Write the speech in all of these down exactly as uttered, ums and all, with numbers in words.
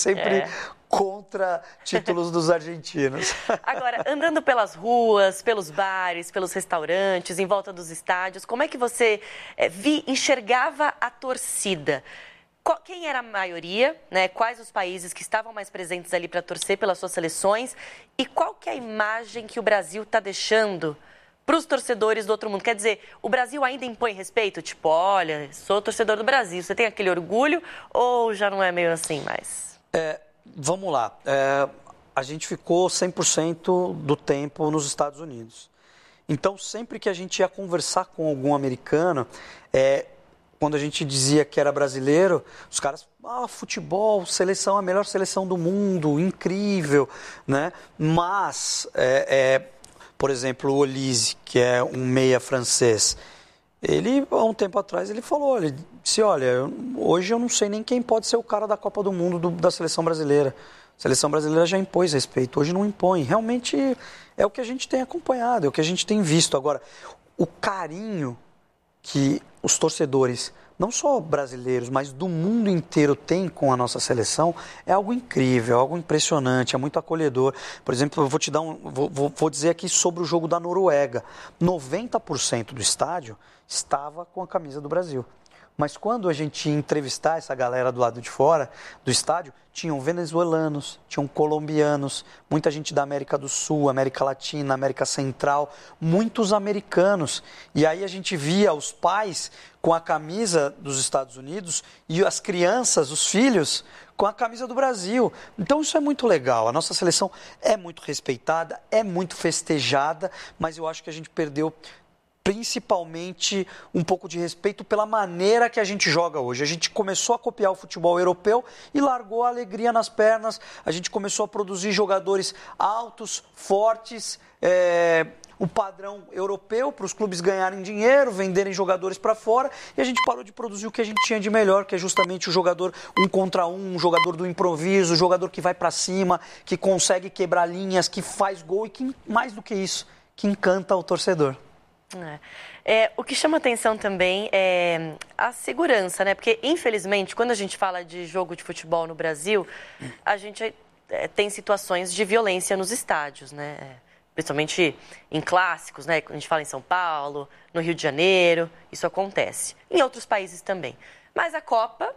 sempre É. contra títulos dos argentinos. Agora, andando pelas ruas, pelos bares, pelos restaurantes, em volta dos estádios, como é que você é, vi, enxergava a torcida? Qual, quem era a maioria, né? Quais os países que estavam mais presentes ali para torcer pelas suas seleções? E qual que é a imagem que o Brasil está deixando para os torcedores do outro mundo? Quer dizer, o Brasil ainda impõe respeito? Tipo, olha, sou torcedor do Brasil, você tem aquele orgulho ou já não é meio assim mais? É, vamos lá. É, a gente ficou cem por cento do tempo nos Estados Unidos. Então, sempre que a gente ia conversar com algum americano, é, quando a gente dizia que era brasileiro, os caras, ah, futebol, seleção, a melhor seleção do mundo, incrível, né? Mas, é, é, por exemplo, o Olise, que é um meia francês, ele, há um tempo atrás, ele falou, ele disse, olha, hoje eu não sei nem quem pode ser o cara da Copa do Mundo do, da seleção brasileira. A seleção brasileira já impôs respeito, hoje não impõe. Realmente é o que a gente tem acompanhado, é o que a gente tem visto. Agora, o carinho que os torcedores, não só brasileiros, mas do mundo inteiro têm com a nossa seleção, é algo incrível, é algo impressionante, é muito acolhedor. Por exemplo, eu vou te dar um, vou, vou, vou dizer aqui sobre o jogo da Noruega. noventa por cento do estádio estava com a camisa do Brasil. Mas quando a gente ia entrevistar essa galera do lado de fora do estádio, tinham venezuelanos, tinham colombianos, muita gente da América do Sul, América Latina, América Central, muitos americanos. E aí a gente via os pais com a camisa dos Estados Unidos e as crianças, os filhos, com a camisa do Brasil. Então isso é muito legal. A nossa seleção é muito respeitada, é muito festejada, mas eu acho que a gente perdeu principalmente um pouco de respeito pela maneira que a gente joga hoje. A gente começou a copiar o futebol europeu e largou a alegria nas pernas. A gente começou a produzir jogadores altos, fortes, é, o padrão europeu para os clubes ganharem dinheiro, venderem jogadores para fora, e a gente parou de produzir o que a gente tinha de melhor, que é justamente o jogador um contra um, um jogador do improviso, o jogador que vai para cima, que consegue quebrar linhas, que faz gol e que, mais do que isso, que encanta o torcedor. É. É, o que chama atenção também é a segurança, né? Porque, infelizmente, quando a gente fala de jogo de futebol no Brasil, a gente é, tem situações de violência nos estádios, né? É, principalmente em clássicos, né? Quando a gente fala em São Paulo, no Rio de Janeiro, isso acontece. Em outros países também. Mas a Copa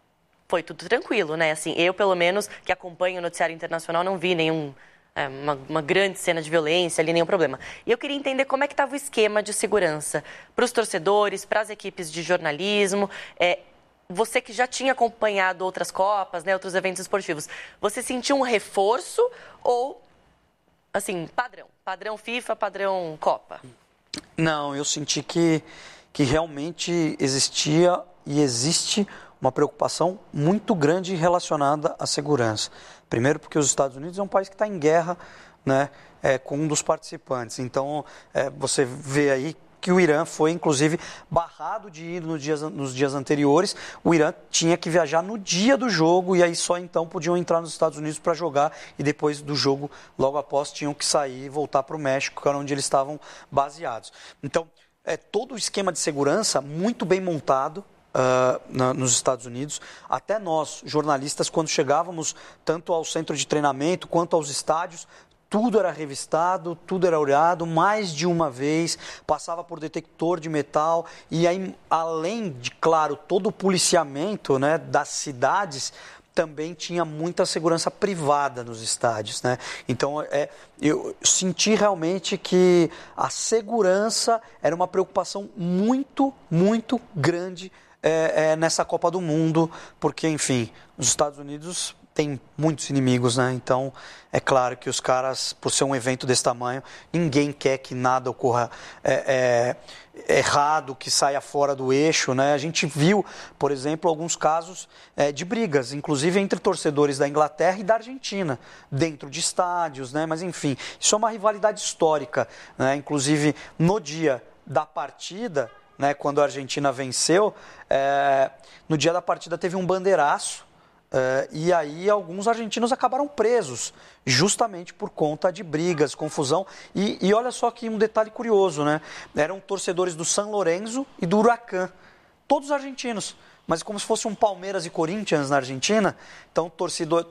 foi tudo tranquilo, né? Assim, eu, pelo menos, que acompanho o noticiário internacional, não vi nenhum... É, uma, uma grande cena de violência ali, nenhum problema. E eu queria entender como é que estava o esquema de segurança para os torcedores, para as equipes de jornalismo. É, você que já tinha acompanhado outras Copas, né, outros eventos esportivos, você sentiu um reforço ou, assim, padrão? Padrão FIFA, padrão Copa? Não, eu senti que, que realmente existia e existe uma preocupação muito grande relacionada à segurança. Primeiro porque os Estados Unidos é um país que está em guerra, né, é, com um dos participantes. Então, é, você vê aí que o Irã foi, inclusive, barrado de ir nos dias, nos dias anteriores. O Irã tinha que viajar no dia do jogo e aí só então podiam entrar nos Estados Unidos para jogar e depois do jogo, logo após, tinham que sair e voltar para o México, que era onde eles estavam baseados. Então, é todo o esquema de segurança muito bem montado, Uh, na, nos Estados Unidos. Até nós, jornalistas, quando chegávamos tanto ao centro de treinamento quanto aos estádios, tudo era revistado, tudo era olhado mais de uma vez, passava por detector de metal e aí, além de, claro, todo o policiamento, né, das cidades, também tinha muita segurança privada nos estádios, né? Então, é, eu senti realmente que a segurança era uma preocupação muito, muito grande É, é, nessa Copa do Mundo, porque, enfim, os Estados Unidos têm muitos inimigos, né? Então, é claro que os caras, por ser um evento desse tamanho, ninguém quer que nada ocorra é, é, errado, que saia fora do eixo, né? A gente viu, por exemplo, alguns casos é, de brigas, inclusive entre torcedores da Inglaterra e da Argentina, dentro de estádios, né? Mas, enfim, isso é uma rivalidade histórica, né? Inclusive, no dia da partida, né, quando a Argentina venceu, é, no dia da partida teve um bandeiraço é, e aí alguns argentinos acabaram presos, justamente por conta de brigas, confusão. E, e olha só que um detalhe curioso, né? Eram torcedores do San Lorenzo e do Huracan, todos argentinos, mas como se fosse um Palmeiras e Corinthians na Argentina. Então, torcedor,